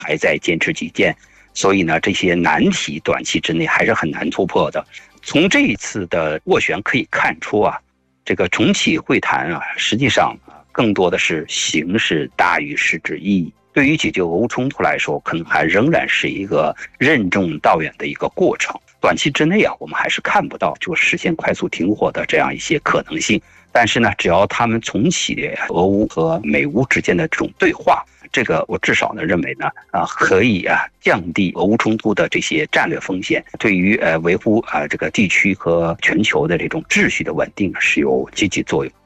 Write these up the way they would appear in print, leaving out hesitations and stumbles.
还在坚持己见，所以呢，这些难题短期之内还是很难突破的。从这一次的斡旋可以看出啊，这个重启会谈啊，实际上更多的是形式大于实质意义。对于解决俄乌冲突来说，可能还仍然是一个任重道远的一个过程。短期之内啊，我们还是看不到就实现快速停火的这样一些可能性。但是呢，只要他们重启俄乌和美乌之间的这种对话，这个我至少呢认为呢，可以降低俄乌冲突的这些战略风险，对于维护这个地区和全球的这种秩序的稳定是有积极作用。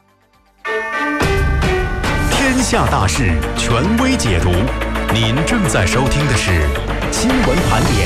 天下大事，权威解读。您正在收听的是新闻盘点。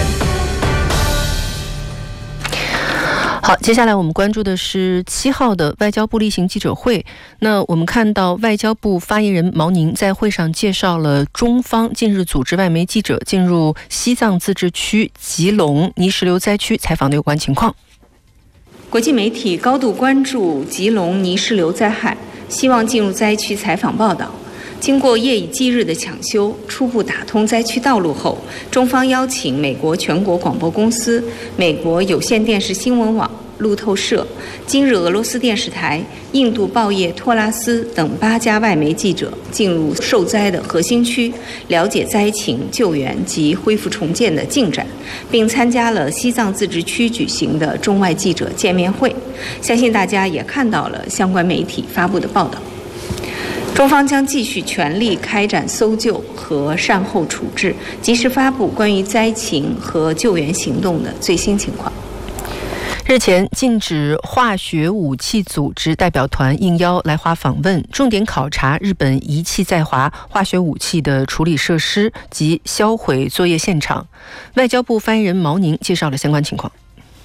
好，接下来我们关注的是7号的外交部例行记者会。那我们看到外交部发言人毛宁在会上介绍了中方近日组织外媒记者进入西藏自治区吉隆泥石流灾区采访的有关情况。 国际媒体高度关注吉隆泥石流灾害，希望进入灾区采访报道。经过夜以继日的抢修，初步打通灾区道路后，中方邀请美国全国广播公司、美国有线电视新闻网、路透社、今日俄罗斯电视台、印度报业托拉斯等8家外媒记者进入受灾的核心区，了解灾情、救援及恢复重建的进展，并参加了西藏自治区举行的中外记者见面会。相信大家也看到了相关媒体发布的报道。中方将继续全力开展搜救和善后处置，及时发布关于灾情和救援行动的最新情况。 日前，禁止化学武器组织代表团应邀来华访问，重点考察日本遗弃在华化学武器的处理设施及销毁作业现场。外交部发言人毛宁介绍了相关情况。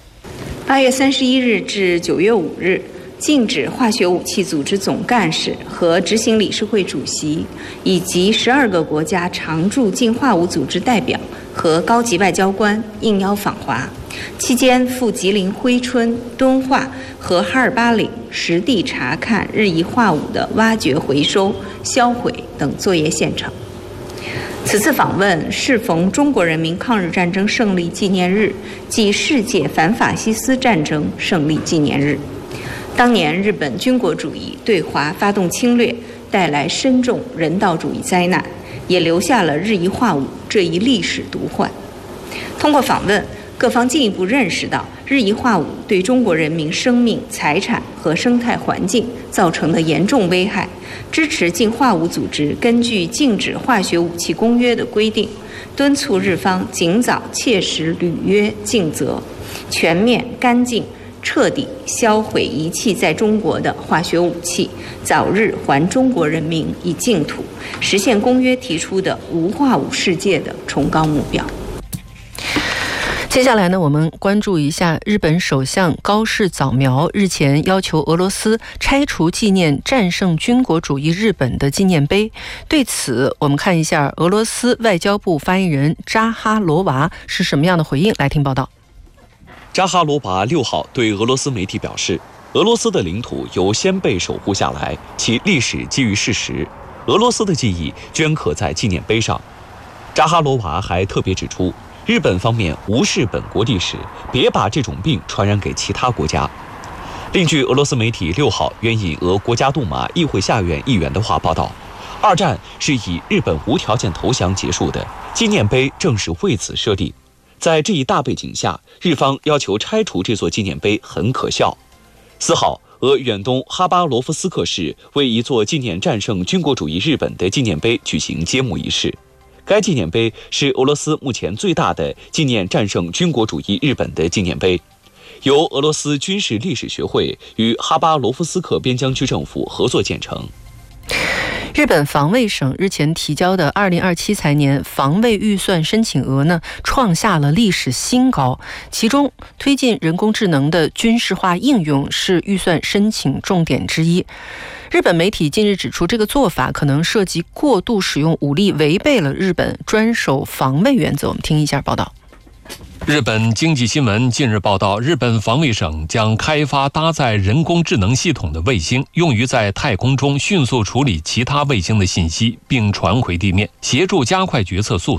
8月31日至9月5日，禁止化学武器组织总干事和执行理事会主席以及12个国家常驻禁化武组织代表和高级外交官应邀访华，期间赴吉林珲春、敦化和哈尔巴岭实地查看日益化武的挖掘、回收、销毁等作业现场。此次访问适逢中国人民抗日战争胜利纪念日暨世界反法西斯战争胜利纪念日。当年日本军国主义对华发动侵略，带来深重人道主义灾难，也留下了日益化武这一历史毒患。通过访问，各方进一步认识到日益化武对中国人民生命、财产和生态环境造成的严重危害，支持禁化武组织根据《禁止化学武器公约》的规定，敦促日方尽早切实履约尽责，全面干净彻底销毁遗弃在中国的化学武器，早日还中国人民以净土，实现公约提出的无化武世界的崇高目标。 接下来呢，我们关注一下日本首相高市早苗日前要求俄罗斯拆除纪念战胜军国主义日本的纪念碑。对此，我们看一下俄罗斯外交部发言人扎哈罗娃是什么样的回应，来听报道。 扎哈罗娃6号对俄罗斯媒体表示，俄罗斯的领土由先辈守护下来，其历史基于事实，俄罗斯的记忆镌刻在纪念碑上。扎哈罗娃还特别指出，日本方面无视本国历史，别把这种病传染给其他国家。另据俄罗斯媒体6号援引俄国家杜马议会下院议员的话报道，二战是以日本无条件投降结束的，纪念碑正是为此设立。在这一大背景下，日方要求拆除这座纪念碑很可笑。4号，俄远东哈巴罗夫斯克市为一座纪念战胜军国主义日本的纪念碑举行揭幕仪式。该纪念碑是俄罗斯目前最大的纪念战胜军国主义日本的纪念碑，由俄罗斯军事历史学会与哈巴罗夫斯克边疆区政府合作建成。 日本防卫省日前提交的2027财年防卫预算申请额呢，创下了历史新高。其中，推进人工智能的军事化应用是预算申请重点之一。日本媒体近日指出，这个做法可能涉及过度使用武力，违背了日本专守防卫原则。我们听一下报道。 日本经济新闻近日报道，日本防卫省将开发搭载人工智能系统的卫星，用于在太空中迅速处理其他卫星的信息，并传回地面，协助加快决策速度。